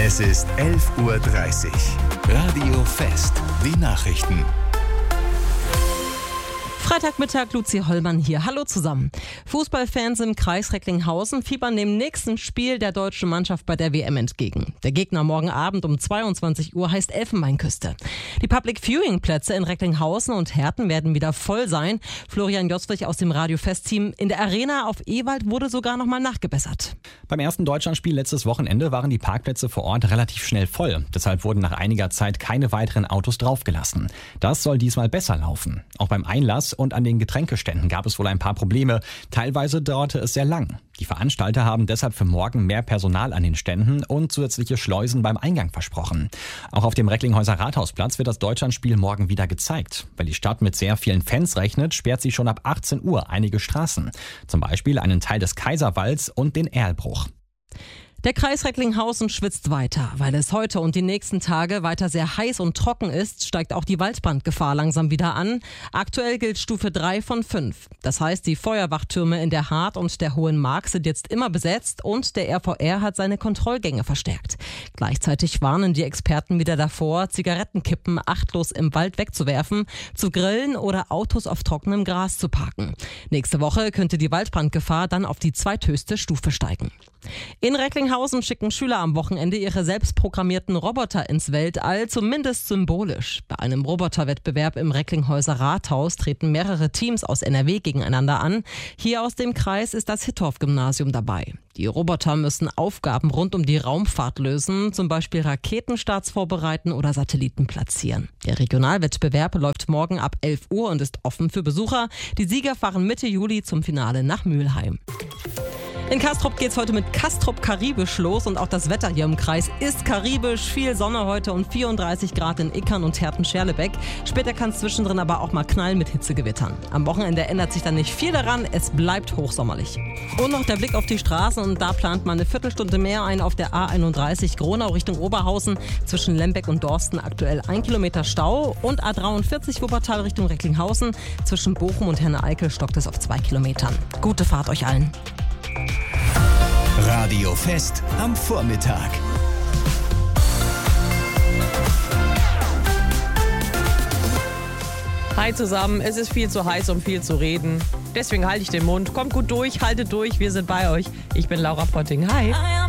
Es ist 11:30 Uhr. Radio Fest. Die Nachrichten. Freitagmittag, Luzi Hollmann hier. Hallo zusammen. Fußballfans im Kreis Recklinghausen fiebern dem nächsten Spiel der deutschen Mannschaft bei der WM entgegen. Der Gegner morgen Abend um 22 Uhr heißt Elfenbeinküste. Die Public-Viewing-Plätze in Recklinghausen und Herten werden wieder voll sein. Florian Joswig aus dem Radio Fest-Team. In der Arena auf Ewald wurde sogar nochmal nachgebessert. Beim ersten Deutschlandspiel letztes Wochenende waren die Parkplätze vor Ort relativ schnell voll. Deshalb wurden nach einiger Zeit keine weiteren Autos draufgelassen. Das soll diesmal besser laufen. Auch beim Einlass und an den Getränkeständen gab es wohl ein paar Probleme. Teilweise dauerte es sehr lang. Die Veranstalter haben deshalb für morgen mehr Personal an den Ständen und zusätzliche Schleusen beim Eingang versprochen. Auch auf dem Recklinghäuser Rathausplatz wird das Deutschlandspiel morgen wieder gezeigt. Weil die Stadt mit sehr vielen Fans rechnet, sperrt sie schon ab 18 Uhr einige Straßen. Zum Beispiel einen Teil des Kaiserwalds und den Erlbruch. Der Kreis Recklinghausen schwitzt weiter. Weil es heute und die nächsten Tage weiter sehr heiß und trocken ist, steigt auch die Waldbrandgefahr langsam wieder an. Aktuell gilt Stufe 3 von 5. Das heißt, die Feuerwachtürme in der Hart und der Hohen Mark sind jetzt immer besetzt und der RVR hat seine Kontrollgänge verstärkt. Gleichzeitig warnen die Experten wieder davor, Zigarettenkippen achtlos im Wald wegzuwerfen, zu grillen oder Autos auf trockenem Gras zu parken. Nächste Woche könnte die Waldbrandgefahr dann auf die zweithöchste Stufe steigen. In Recklinghausen schicken Schüler am Wochenende ihre selbstprogrammierten Roboter ins Weltall, zumindest symbolisch. Bei einem Roboterwettbewerb im Recklinghäuser Rathaus treten mehrere Teams aus NRW gegeneinander an. Hier aus dem Kreis ist das Hittorf-Gymnasium dabei. Die Roboter müssen Aufgaben rund um die Raumfahrt lösen, zum Beispiel Raketenstarts vorbereiten oder Satelliten platzieren. Der Regionalwettbewerb läuft morgen ab 11 Uhr und ist offen für Besucher. Die Sieger fahren Mitte Juli zum Finale nach Mülheim. In Castrop geht's heute mit Castrop Karibisch los und auch das Wetter hier im Kreis ist karibisch. Viel Sonne heute und 34 Grad in Ickern und Herten-Scherlebeck. Später kann es zwischendrin aber auch mal knallen mit Hitzegewittern. Am Wochenende ändert sich dann nicht viel daran, es bleibt hochsommerlich. Und noch der Blick auf die Straßen und da plant man eine Viertelstunde mehr ein auf der A31 Gronau Richtung Oberhausen. Zwischen Lembeck und Dorsten aktuell 1 Kilometer Stau und A43 Wuppertal Richtung Recklinghausen. Zwischen Bochum und Herne-Eickel stockt es auf 2 Kilometern. Gute Fahrt euch allen. Radio Fest am Vormittag. Hi zusammen, es ist viel zu heiß, um viel zu reden. Deswegen halte ich den Mund. Kommt gut durch, haltet durch, wir sind bei euch. Ich bin Laura Potting. Hi.